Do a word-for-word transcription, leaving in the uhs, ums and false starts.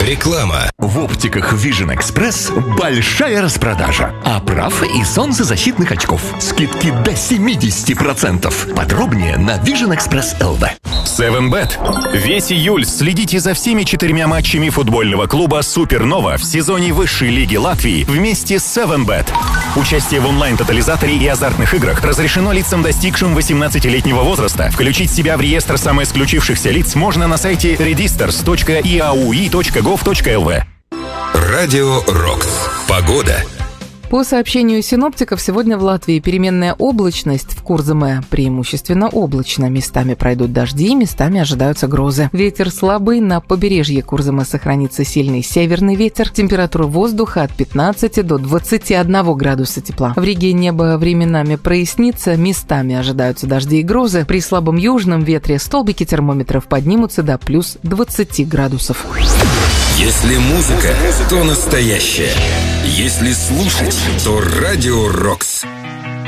Реклама. В оптиках Vision Express большая распродажа оправ и солнцезащитных очков. Скидки до семьдесят процентов. Подробнее на Vision Express эл ви. севен бет. Весь июль следите за всеми четырьмя матчами футбольного клуба «Супернова» в сезоне высшей лиги Латвии вместе с севен бет. Участие в онлайн-тотализаторе и азартных играх разрешено лицам, достигшим восемнадцатилетнего возраста. Включить себя в реестр самоисключившихся лиц можно на сайте редистерс точка и эй ю и точка гов точка эл ви. Радио Рокс. Погода. По сообщению синоптиков, сегодня в Латвии переменная облачность, в Курзаме преимущественно облачно. Местами пройдут дожди, местами ожидаются грозы. Ветер слабый, на побережье Курзаме сохранится сильный северный ветер. Температура воздуха от пятнадцати до двадцати одного градуса тепла. В Риге небо временами прояснится, местами ожидаются дожди и грозы. При слабом южном ветре столбики термометров поднимутся до плюс двадцати градусов. Если музыка, то настоящая. Если слушать, то Радио Рокс.